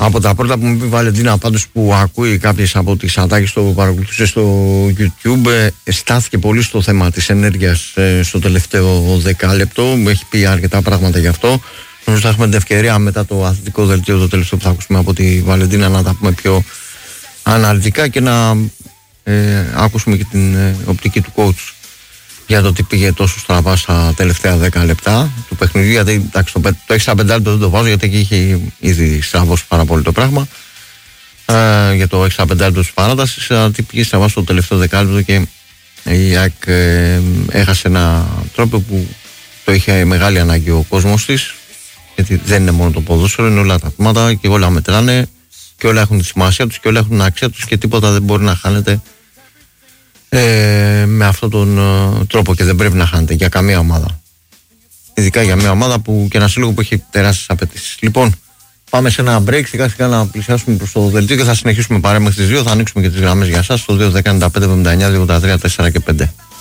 Από τα πρώτα που μου είπε η Βαλεντίνα, πάντως, που ακούει κάποιες από τις ατάκες που παρακολουθούσε στο YouTube, στάθηκε πολύ στο θέμα της ενέργειας στο τελευταίο δεκάλεπτο. Μου έχει πει αρκετά πράγματα γι' αυτό. Νομίζω θα έχουμε την ευκαιρία μετά το αθλητικό δελτίο, το τελευταίο που θα ακούσουμε από τη Βαλεντίνα, να τα πούμε πιο αναλυτικά και να ακούσουμε και την οπτική του coach για το τι πήγε τόσο στραβά στα τελευταία 10 λεπτά του παιχνιδιού. Γιατί εντάξει, το έξτρα πεντάλεπτο δεν το βάζω, γιατί εκεί είχε ήδη στραβώσει πάρα πολύ το πράγμα. Για το έξτρα πεντάλεπτο τη παράταση, αλλά τι πήγε στραβά στο τελευταίο δεκάλεπτο και η ΑΕΚ έχασε ένα τρόπο που το είχε μεγάλη ανάγκη ο κόσμος της. Γιατί δεν είναι μόνο το ποδόσφαιρο, είναι όλα τα θέματα και όλα μετράνε και όλα έχουν τη σημασία τους και όλα έχουν την αξία τους και τίποτα δεν μπορεί να χάνεται με αυτόν τον τρόπο και δεν πρέπει να χάνεται για καμία ομάδα. Ειδικά για μια ομάδα που και ένα σύλλογο που έχει τεράστιες απαιτήσεις. Λοιπόν, πάμε σε ένα break, σιγά σιγά να πλησιάσουμε προς το δελτίο και θα συνεχίσουμε παρέα μέχρι τις 2. Θα ανοίξουμε και τις γραμμές για εσάς στο 2.10.95.79.283.4 και 5.